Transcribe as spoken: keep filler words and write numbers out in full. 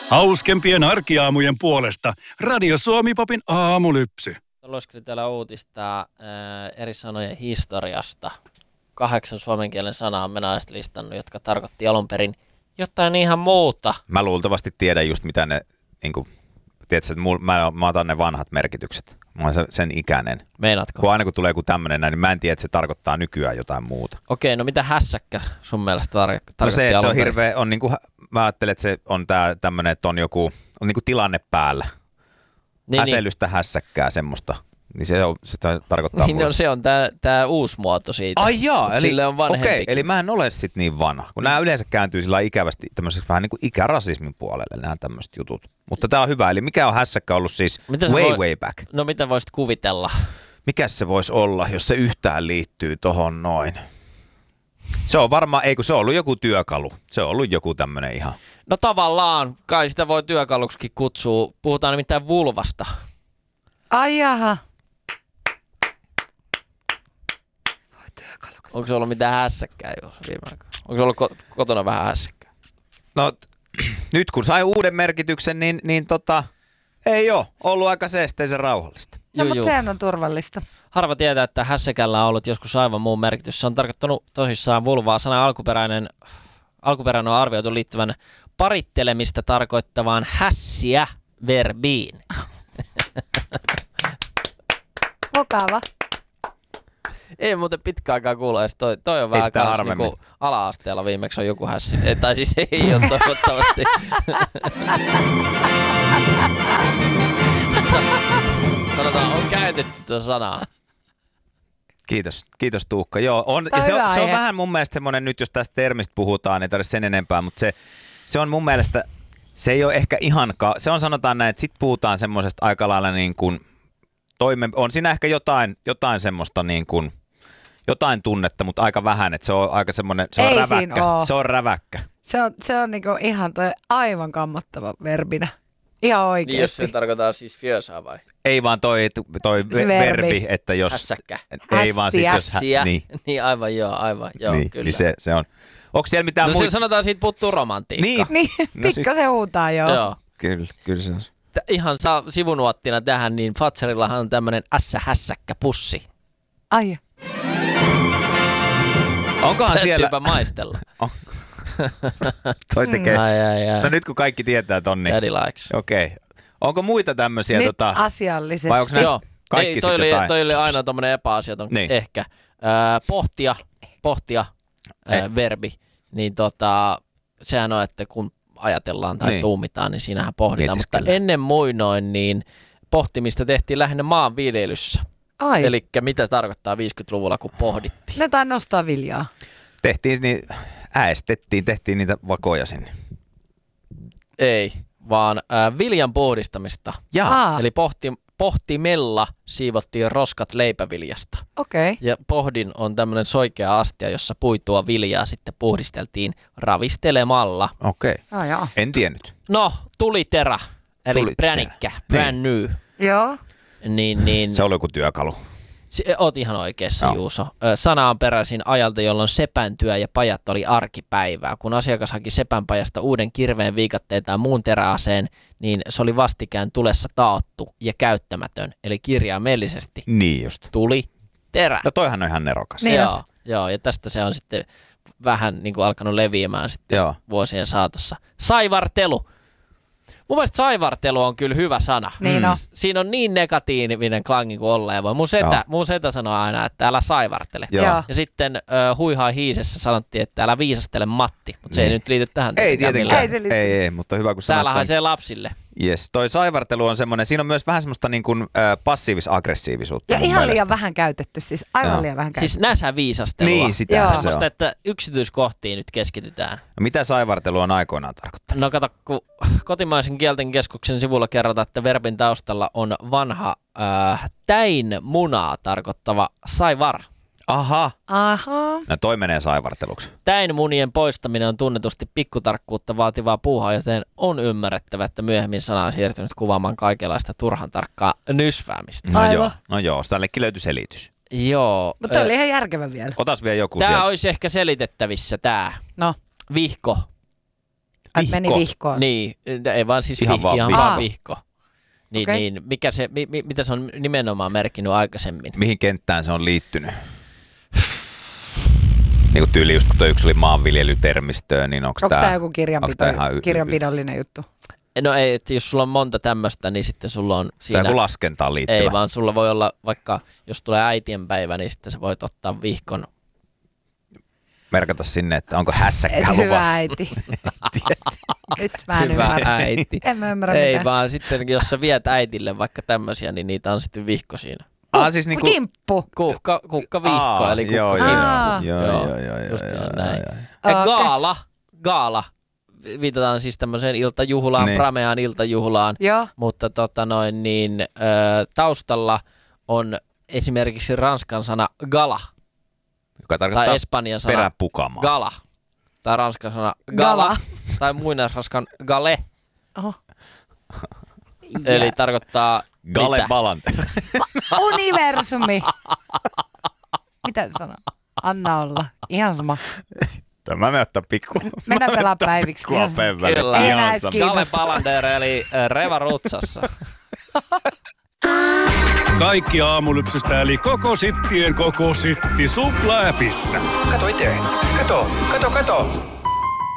Hauskempien arkiaamujen puolesta Radio Suomi-popin aamulypsy. Lueskelin täällä uutista ää, eri sanojen historiasta. Kahdeksan suomen kielen sanaa on Menaiset listannut, jotka tarkoitti alun perin jotain ihan muuta. Mä luultavasti tiedän just mitä ne, niin kuin, tiedätkö, että mul, mä, mä otan ne vanhat merkitykset. Mä oon sen ikäinen. Meinaatko? Kun aina kun tulee joku tämmönen näin, niin mä en tiedä, että se tarkoittaa nykyään jotain muuta. Okei, no mitä hässäkkä sun mielestä tar- tarkoitti No se, että on alun hirveä, on niinku, mä ajattelen, että se on tää tämmönen, että on joku, on niinku tilanne päällä. niin, Häseilystä, niin. Hässäkkää, semmoista. Niin se, on, se tarkoittaa niin, no, se on tää, tää uusi muoto siitä. Ai jaa, eli, sille on vanhempikin. okei, eli mä en ole sit niin vanha. Kun nämä yleensä kääntyy sillä ikävästi tämmöiseksi vähän niin kuin ikärasismin puolelle nämä tämmöiset jutut. Mutta tää on hyvä. Eli mikä on hässäkkä ollut siis way voi, way back? No mitä voisit kuvitella? Mikäs se voisi olla, jos se yhtään liittyy tohon noin? Se on varmaan, ei kun se on ollut joku työkalu. Se on ollut joku tämmönen ihan. No tavallaan, kai sitä voi työkaluksikin kutsua. Puhutaan nimittäin vulvasta. Ai jaha. Onko se ollut mitään hässäkkää jo viime aikoina? Onko se ollut ko- kotona vähän hässäkkää? No t- nyt kun sai uuden merkityksen, niin, niin tota, ei ole ollut aika seesteisen rauhallista. No mutta sehän on turvallista. Harva tietää, että hässäkällä on ollut joskus aivan muun merkitys. Se on tarkoittanut tosissaan vulvaa. Sana alkuperäinen, alkuperäinen on arvioitu liittyvän parittelemista tarkoittavaan hässiä verbiin. Mukava. Ei muuten pitkä aikaa kuulu edes. Toi, toi on vähän kans niinku ala-asteella viimeksi on joku hässi. Ei, tai siis ei ole toivottavasti. Sanotaan, on käytetty sitä sanaa. Kiitos, kiitos Tuukka. Joo, on, ja se, on, se on vähän mun mielestä semmoinen, nyt jos tästä termistä puhutaan, ei tarvitse sen enempää, mutta se, se on mun mielestä, se ei ole ehkä ihan, ka- se on sanotaan näin, että sit puhutaan semmoisesta aika lailla niin kuin, toime, on siinä ehkä jotain, jotain semmoista niin kuin, jotain tunnetta, mutta aika vähän, että se on aika semmoinen, se on ei räväkkä. Se on räväkkä. Se on, se on niinku ihan toi aivan kammottava verbinä. Ihan oikeesti. Niin jos se tarkoittaa siis fjösaa vai? Ei vaan toi, toi verbi. verbi, että jos... Hässäkkä. Ei vaan sit jos... Hässiä. Niin. niin aivan joo, aivan joo, niin, kyllä. Niin se, se on. Onko siellä mitään no muita? se sanotaan, siitä puuttuu romantiikka. Niin, niin no pikkasen siis... huutaa joo. joo. Kyllä, kyllä se on. Ihan saa sivunuottina tähän, niin Fatserillahan on tämmönen ässä-hässäkkä pussi. Ai. Onkohan siellä... Täytyypä maistella. On. Toi tekee... Ai, ai, ai. No nyt kun kaikki tietää ton, niin... Daddy likes. Okei. Okay. Onko muita tämmöisiä... Nyt tota... asiallisesti. Vai onko ne joo. kaikki Ei, sitten toi jotain? Oli, toi oli aina tommonen epäasiaton niin. ehkä. Äh, pohtia, pohtia äh, verbi. Niin tota, sehän on, että kun ajatellaan tai niin. tuumitaan, niin siinähän pohditaan. Mutta ennen muinoin, niin pohtimista tehtiin lähinnä maanviljelyssä. Ai. Elikkä mitä tarkoittaa viisikymmentäluvulla, kun pohdittiin? Ne tain nostaa viljaa. Tehtiin niin, äästettiin, tehtiin niitä vakoja sinne. Ei, vaan äh, viljan puhdistamista. Jaa. Eli pohti, pohtimella siivottiin roskat leipäviljasta. Okei. Okay. Ja pohdin on tämmöinen soikea astia, jossa puitua viljaa sitten puhdisteltiin ravistelemalla. Okei. Okay. Oh, en tiennyt. No, tuliterä, eli Tuliterä. pränikkä, brand niin. new. Joo. Niin, niin, se on joku työkalu. Se, oot ihan oikeassa, no. Juuso. Sana on peräisin ajalta, jolloin sepäntyö ja pajat oli arkipäivää. Kun asiakas haki sepänpajasta uuden kirveen, viikatteen tai muun teräaseen, niin se oli vastikään tulessa taattu ja käyttämätön. Eli kirjaimellisesti niin just. tuli terä. No toihan on ihan nerokas. Niin joo, joo, ja tästä se on sitten vähän niin kuin alkanut leviämään sitten joo. vuosien saatossa. Saivartelu. Mun mielestä saivartelu on kyllä hyvä sana. Niin on. Siinä on niin negatiivinen klangi kuin olleen voi. Mun setä, mun setä sanoo aina, että älä saivartele. Joo. Ja sitten uh, huihaa hiisessä sanottiin, että älä viisastele Matti. Mutta se niin. ei nyt liity tähän. Ei tietenkään. Ei, se liity. ei, ei, mutta hyvä kun sanot. Täällä haisee lapsille. Yes, toi saivartelu on semmoinen, siinä on myös vähän semmoista niin kuin, äh, passiivis-aggressiivisuutta. Ja ihan mielestä. liian vähän käytetty, siis aivan Joo. liian vähän käytetty. Siis näsäviisastelua. Niin, sitä se semmoista, on. että yksityiskohtiin nyt keskitytään. No, mitä saivartelu on aikoinaan tarkoittanut? No kato, kun kotimaisen kielten keskuksen sivulla kerrotaan, että verbin taustalla on vanha äh, täin munaa tarkoittava saivar. Aha. Aha. No toi menee saivarteluksi. Täin munien poistaminen on tunnetusti pikkutarkkuutta vaativaa puuhaa, joten on ymmärrettävä, että myöhemmin sana on siirtynyt kuvaamaan kaikenlaista turhan tarkkaa nysväämistä. No Aivan. joo, no joo, tällekin löytyi selitys. Joo. Mutta oli ihan järkevä vielä. Otas vielä joku Tää sieltä. olisi ehkä selitettävissä tää. No. Vihko. Ai meni vihkoon. Niin, ei vaan siis ihan vi- vaan, ihan vihko. vaan vihko. Niin, Okay. niin mikä se, mi, mi, mitä se on nimenomaan merkinnyt aikaisemmin? Mihin kenttään se on liittynyt? Niin kuin tyyli just kun tuo yksi oli maanviljelytermistöön, niin onko Onko tämä... tämä joku kirjanpito, y- kirjanpidollinen juttu? No ei, että jos sulla on monta tämmöistä, niin sitten sulla on siinä... Tai joku laskentaan liittyvä. Ei, vaan sulla voi olla vaikka, jos tulee äitienpäivä, niin sitten sä voit ottaa vihkon. Merkata sinne, että onko hässäkkä Et luvassa. hyvä äiti. Nyt mä en Hyvä ymmärrä. äiti. En mä ymmärrä Ei mitään. vaan sitten, jos sä viet äitille vaikka tämmöisiä, niin niitä on sitten vihko siinä. Ah, siis niinku... Kimppu. Kukka, kukkavihko, Aa, eli joo, kukkakimppu. joo, Joo, joo, joo, joo, just joo, se joo, näin. joo. Ja Okei. gaala, gaala. Viitataan siis tämmöiseen iltajuhlaan, Niin. prameaan iltajuhlaan, Joo. mutta tota noin, niin, ö, taustalla on esimerkiksi ranskan sana gala, Joka tarkoittaa tai espanjan sana peräpukamaa. gala, tai ranskan sana gala, Gala. tai muinaisranskan gale, Oho. eli tarkoittaa Gale mitä? Balander. Universumi. Mitä se sanoo? Anna olla. Ihan sama. Tämä me ottaa pikku. Mennään pelaa päiviksi. Kuopeen väliin. Kyllä. Ei Ihan enää edes sama. kiinnosta. Gale Balander, eli ö, Reva Rutsassa. Kaikki aamulypsystä eli koko sittien koko sitti Supla-äpissä. Kato itse. Kato, kato, kato.